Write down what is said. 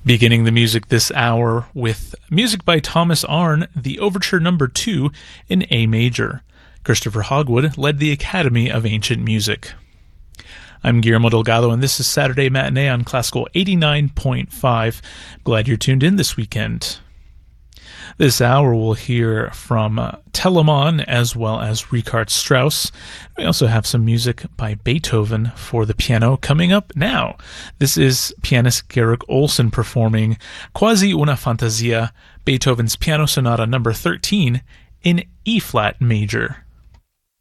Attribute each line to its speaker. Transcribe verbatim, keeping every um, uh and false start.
Speaker 1: Beginning the music this hour with music by Thomas Arne, the Overture Number two in A major. Christopher Hogwood led the Academy of Ancient Music. I'm Guillermo Delgado, and this is Saturday Matinee on Classical eighty-nine point five. Glad you're tuned in this weekend. This hour we'll hear from uh, Telemann as well as Richard Strauss. We also have some music by Beethoven for the piano coming up now. This is pianist Georg Olsen performing Quasi una Fantasia, Beethoven's Piano Sonata number thirteen in E-flat major.